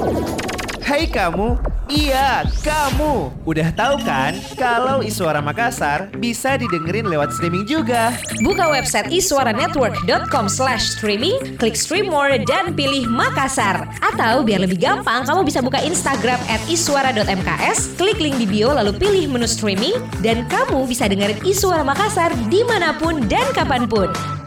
Hai kamu, iya kamu. Udah tahu kan kalau Iswara Makassar bisa didengerin lewat streaming juga. Buka website iswaranetwork.com/streaming, klik stream more dan pilih Makassar. Atau biar lebih gampang, kamu bisa buka Instagram @iswara.mks, klik link di bio lalu pilih menu streaming, dan kamu bisa dengerin Iswara Makassar dimanapun dan kapanpun.